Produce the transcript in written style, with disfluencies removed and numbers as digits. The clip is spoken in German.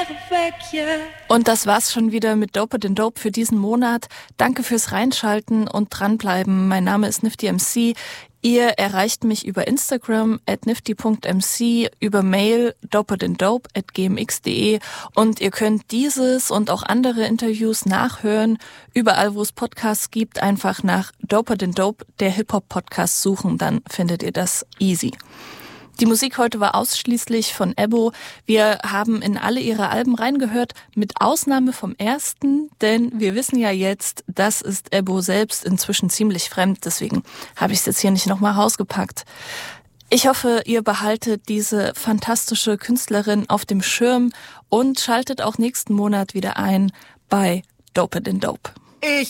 Und das war's schon wieder mit Doper than Dope für diesen Monat. Danke fürs Reinschalten und dranbleiben. Mein Name ist Nifty MC. Ihr erreicht mich über Instagram @nifty.mc, über Mail doperthandope@gmx.de und ihr könnt dieses und auch andere Interviews nachhören. Überall, wo es Podcasts gibt, einfach nach Doper than Dope, der Hip-Hop-Podcast suchen, dann findet ihr das easy. Die Musik heute war ausschließlich von Ebo. Wir haben in alle ihre Alben reingehört, mit Ausnahme vom ersten, denn wir wissen ja jetzt, das ist Ebo selbst inzwischen ziemlich fremd, deswegen habe ich es jetzt hier nicht nochmal rausgepackt. Ich hoffe, ihr behaltet diese fantastische Künstlerin auf dem Schirm und schaltet auch nächsten Monat wieder ein bei Doper than Dope.